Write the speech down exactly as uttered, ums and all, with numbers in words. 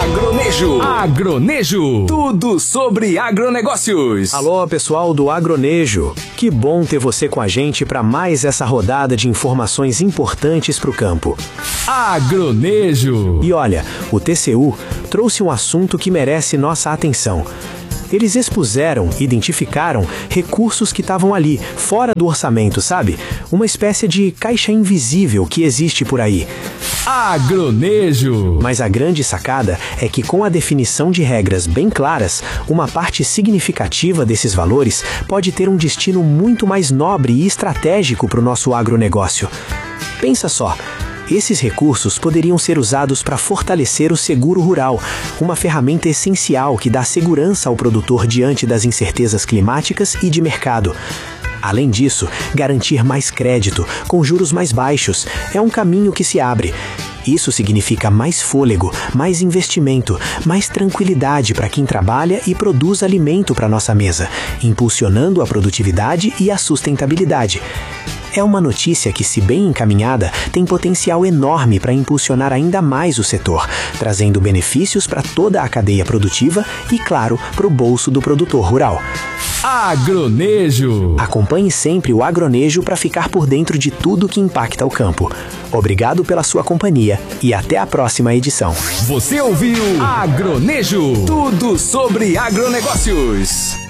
Agronejo. Agronejo. Tudo sobre agronegócios. Alô, pessoal do Agronejo. Que bom ter você com a gente para mais essa rodada de informações importantes para o campo. Agronejo. E olha, o T C U trouxe um assunto que merece nossa atenção. Eles expuseram, identificaram recursos que estavam ali, fora do orçamento, sabe? Uma espécie de caixa invisível que existe por aí. Agronejo. Mas a grande sacada é que com a definição de regras bem claras, uma parte significativa desses valores pode ter um destino muito mais nobre e estratégico para o nosso agronegócio. Pensa só. Esses recursos poderiam ser usados para fortalecer o seguro rural, uma ferramenta essencial que dá segurança ao produtor diante das incertezas climáticas e de mercado. Além disso, garantir mais crédito, com juros mais baixos, é um caminho que se abre. Isso significa mais fôlego, mais investimento, mais tranquilidade para quem trabalha e produz alimento para nossa mesa, impulsionando a produtividade e a sustentabilidade. É uma notícia que, se bem encaminhada, tem potencial enorme para impulsionar ainda mais o setor, trazendo benefícios para toda a cadeia produtiva e, claro, para o bolso do produtor rural. Agronejo. Acompanhe sempre o Agronejo para ficar por dentro de tudo que impacta o campo. Obrigado pela sua companhia e até a próxima edição. Você ouviu Agronejo. Tudo sobre agronegócios.